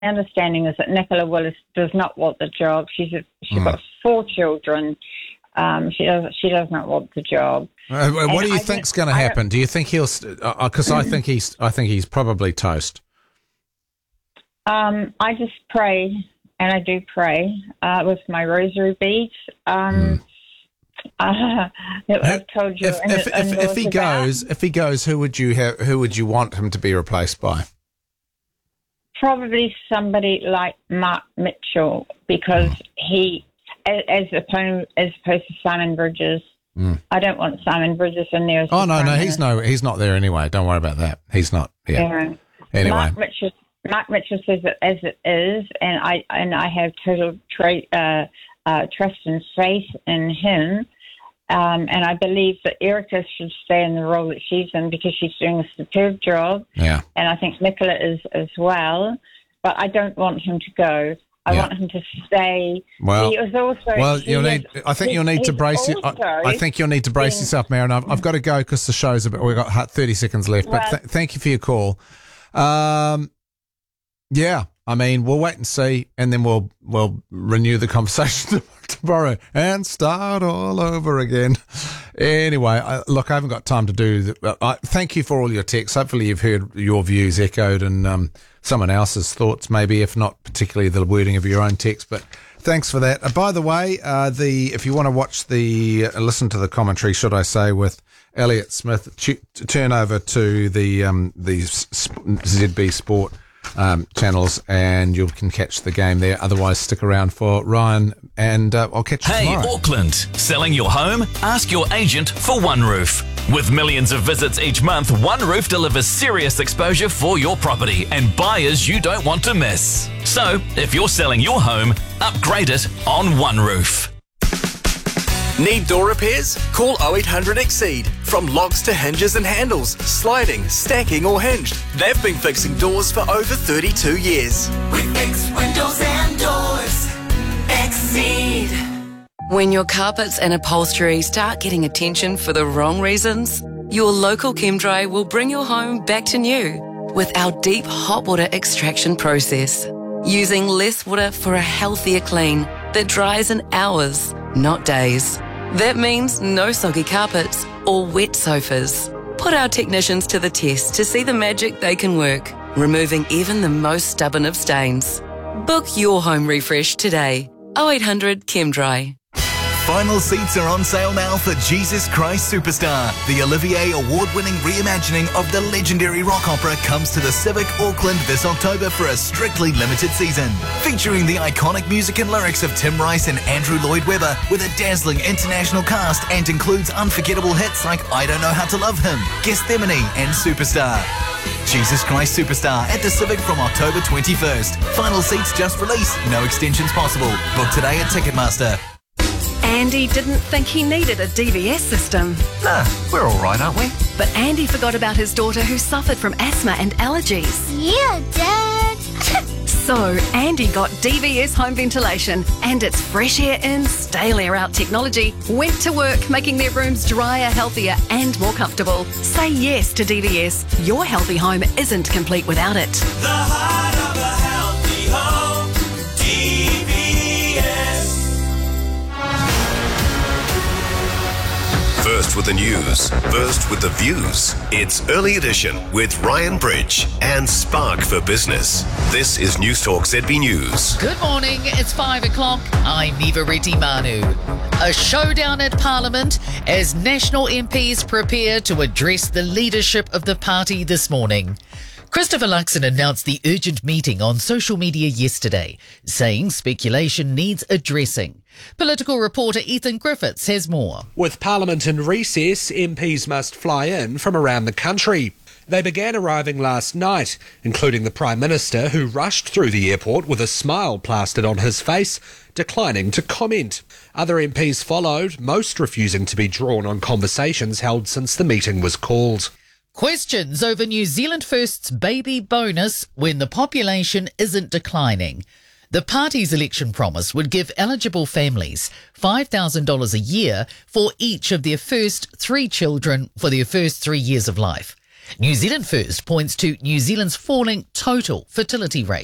understanding is that Nicola Willis does not want the job. She's got 4 children. She does not want the job. What do you think's going to happen? Do you think he'll? Because I think he's probably toast. I just pray, and I do pray with my rosary beads. I've told you. If he goes, who would you want him to be replaced by? Probably somebody like Mark Mitchell, because he, as opposed to Simon Bridges. I don't want Simon Bridges in there. Oh no, he's not there anyway. Don't worry about that. He's not. Yeah. Anyway, Mark Mitchell says it as it is, and I have total trust and faith in him. And I believe that Erica should stay in the role that she's in, because she's doing a superb job. Yeah. And I think Nicola is as well. But I don't want him to go. I want him to stay. Well, I think you'll need to brace yourself, Mary. I've got to go because the show's we've got 30 seconds left. But thank you for your call. Yeah, I mean, we'll wait and see, and then we'll renew the conversation tomorrow and start all over again. Anyway, I haven't got time to do thank you for all your texts. Hopefully you've heard your views echoed and someone else's thoughts, maybe, if not particularly the wording of your own text. But thanks for that. By the way, if you want to watch listen to the commentary, should I say, with Elliot Smith, turn over to the ZB Sport channels, and you can catch the game there. Otherwise, stick around for Ryan, and I'll catch you tomorrow. Hey, Auckland, selling your home? Ask your agent for OneRoof. With millions of visits each month, OneRoof delivers serious exposure for your property and buyers you don't want to miss. So, if you're selling your home, upgrade it on OneRoof. Need door repairs? Call 0800 Exceed. From locks to hinges and handles, sliding, stacking or hinged, they've been fixing doors for over 32 years. We fix windows and doors. Exceed. When your carpets and upholstery start getting attention for the wrong reasons, your local ChemDry will bring your home back to new with our deep hot water extraction process. Using less water for a healthier clean that dries in hours, not days. That means no soggy carpets or wet sofas. Put our technicians to the test to see the magic they can work, removing even the most stubborn of stains. Book your home refresh today. 0800 ChemDry. Final seats are on sale now for Jesus Christ Superstar. The Olivier Award-winning reimagining of the legendary rock opera comes to the Civic Auckland this October for a strictly limited season. Featuring the iconic music and lyrics of Tim Rice and Andrew Lloyd Webber with a dazzling international cast, and includes unforgettable hits like I Don't Know How to Love Him, Gethsemane and Superstar. Jesus Christ Superstar at the Civic from October 21st. Final seats just released. No extensions possible. Book today at Ticketmaster. Andy didn't think he needed a DVS system. Nah, we're all right, aren't we? But Andy forgot about his daughter who suffered from asthma and allergies. Yeah, Dad. So Andy got DVS home ventilation, and its fresh air in, stale air out technology went to work making their rooms drier, healthier and more comfortable. Say yes to DVS. Your healthy home isn't complete without it. The heart of a healthy home. DVS. First with the news, first with the views. It's Early Edition with Ryan Bridge and Spark for Business. This is News Talk ZB News. Good morning, it's 5 o'clock. I'm Niva Reti Manu. A showdown at Parliament as national MPs prepare to address the leadership of the party this morning. Christopher Luxon announced the urgent meeting on social media yesterday, saying speculation needs addressing. Political reporter Ethan Griffiths has more. With Parliament in recess, MPs must fly in from around the country. They began arriving last night, including the Prime Minister, who rushed through the airport with a smile plastered on his face, declining to comment. Other MPs followed, most refusing to be drawn on conversations held since the meeting was called. Questions over New Zealand First's baby bonus when the population isn't declining. The party's election promise would give eligible families $5,000 a year for each of their first 3 children for their first 3 years of life. New Zealand First points to New Zealand's falling total fertility rate.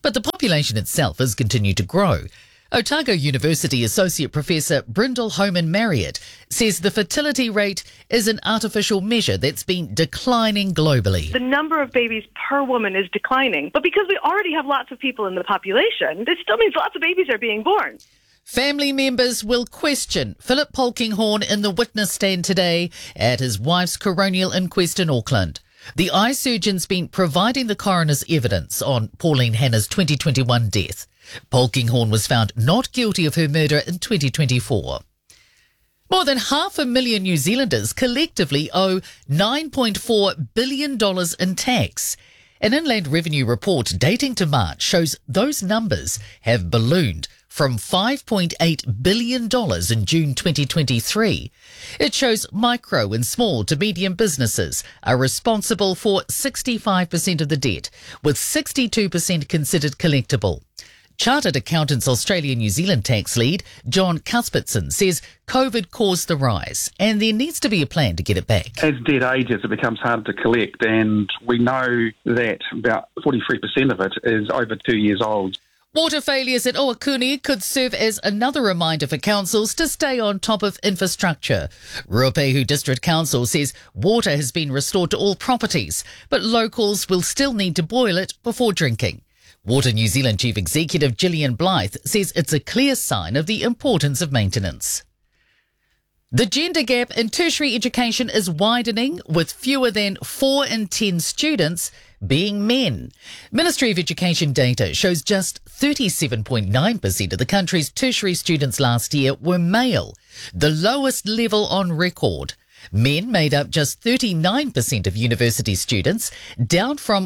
But the population itself has continued to grow. Otago University Associate Professor Brindle Homan Marriott says the fertility rate is an artificial measure that's been declining globally. The number of babies per woman is declining, but because we already have lots of people in the population, it still means lots of babies are being born. Family members will question Philip Polkinghorne in the witness stand today at his wife's coronial inquest in Auckland. The eye surgeon's been providing the coroner's evidence on Pauline Hanna's 2021 death. Polkinghorne was found not guilty of her murder in 2024. More than 500,000 New Zealanders collectively owe $9.4 billion in tax. An Inland Revenue report dating to March shows those numbers have ballooned from $5.8 billion in June 2023. It shows micro and small to medium businesses are responsible for 65% of the debt, with 62% considered collectible. Chartered Accountants Australia-New Zealand tax lead John Cuthbertson says COVID caused the rise and there needs to be a plan to get it back. As debt ages, it becomes harder to collect, and we know that about 43% of it is over 2 years old. Water failures at Oakuni could serve as another reminder for councils to stay on top of infrastructure. Ruapehu District Council says water has been restored to all properties, but locals will still need to boil it before drinking. Water New Zealand Chief Executive Gillian Blythe says it's a clear sign of the importance of maintenance. The gender gap in tertiary education is widening, with fewer than 4 in 10 students being men. Ministry of Education data shows just 37.9% of the country's tertiary students last year were male, the lowest level on record. Men made up just 39% of university students, down from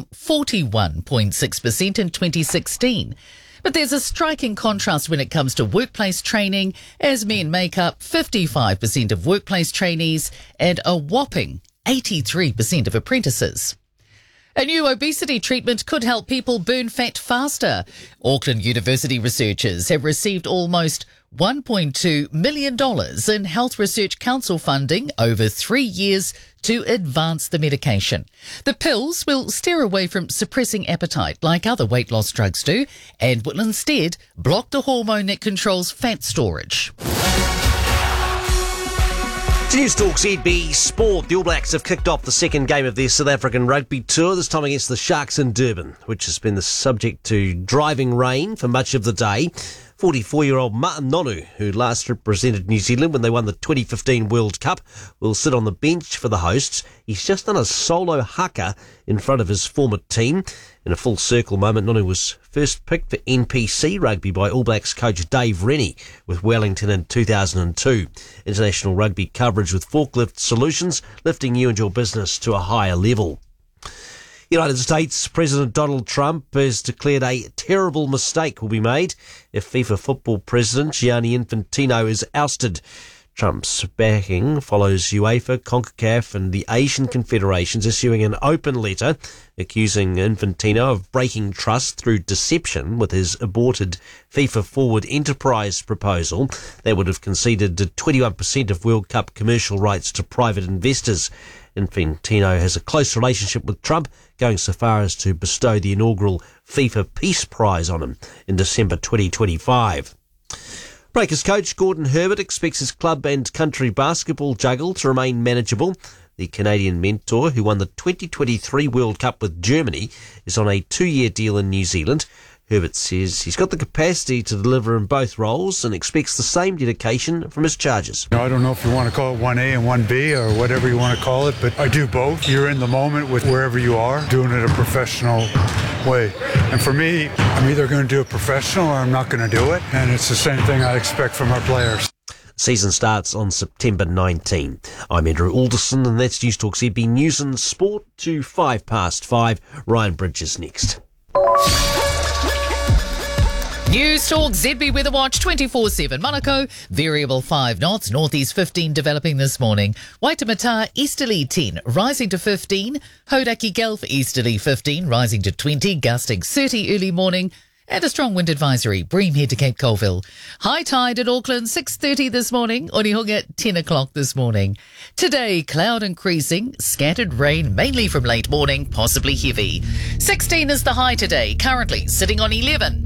41.6% in 2016. But there's a striking contrast when it comes to workplace training, as men make up 55% of workplace trainees and a whopping 83% of apprentices. A new obesity treatment could help people burn fat faster. Auckland University researchers have received almost $1.2 million in Health Research Council funding over 3 years to advance the medication. The pills will steer away from suppressing appetite like other weight loss drugs do and will instead block the hormone that controls fat storage. News Talk ZB Sport. The All Blacks have kicked off the second game of their South African rugby tour, this time against the Sharks in Durban, which has been the subject to driving rain for much of the day. 44-year-old Martin Nonu, who last represented New Zealand when they won the 2015 World Cup, will sit on the bench for the hosts. He's just done a solo haka in front of his former team. In a full circle moment, Nonu was first picked for NPC rugby by All Blacks coach Dave Rennie with Wellington in 2002. International rugby coverage with Forklift Solutions, lifting you and your business to a higher level. United States President Donald Trump has declared a terrible mistake will be made if FIFA football president Gianni Infantino is ousted. Trump's backing follows UEFA, CONCACAF and the Asian Confederations issuing an open letter accusing Infantino of breaking trust through deception with his aborted FIFA Forward Enterprise proposal that would have conceded 21% of World Cup commercial rights to private investors. Infantino has a close relationship with Trump, going so far as to bestow the inaugural FIFA Peace Prize on him in December 2025. Breakers coach Gordon Herbert expects his club and country basketball juggle to remain manageable. The Canadian mentor, who won the 2023 World Cup with Germany, is on a 2-year deal in New Zealand. Herbert says he's got the capacity to deliver in both roles and expects the same dedication from his charges. I don't know if you want to call it 1A and 1B or whatever you want to call it, but I do both. You're in the moment with wherever you are, doing it a professional way. And for me, I'm either going to do it professional or I'm not going to do it. And it's the same thing I expect from our players. Season starts on September 19. I'm Andrew Alderson, and that's News Talk ZB News and Sport to 5:05. Ryan Bridges next. News Talk ZB Weather Watch 24/7. Monaco, variable 5 knots, northeast 15 developing this morning. Waitemata, easterly 10, rising to 15. Hauraki Gulf, easterly 15, rising to 20, gusting 30 early morning. And a strong wind advisory, Bream Head to Cape Colville. High tide at Auckland, 6:30 this morning. Onehunga, 10 o'clock this morning. Today, cloud increasing, scattered rain mainly from late morning, possibly heavy. 16 is the high today, currently sitting on 11.